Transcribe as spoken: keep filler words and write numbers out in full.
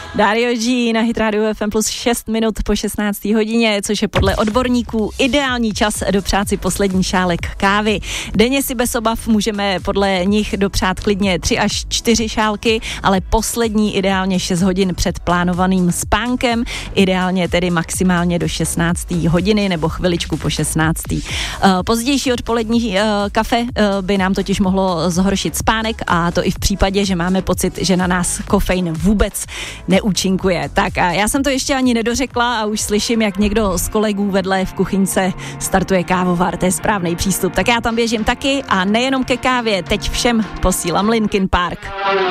Dario G na Hit Radio F M plus šest minut po šestnácté hodině, což je podle odborníků ideální čas dopřát si poslední šálek kávy. Denně si bez obav můžeme podle nich dopřát klidně tři až čtyři šálky, ale poslední ideálně šest hodin před plánovaným spánkem, ideálně tedy maximálně do šestnácté hodiny nebo chviličku po šestnácté. Pozdější odpolední kafe by nám totiž mohlo zhoršit spánek, a to i v případě, že máme pocit, že na nás kofein vůbec neúčinkuje. Tak a já jsem to ještě ani nedořekla a už slyším, jak někdo z kolegů vedle v kuchyňce startuje kávovar. To je správný přístup. Tak já tam běžím taky a nejenom ke kávě, teď všem posílám Linkin Park.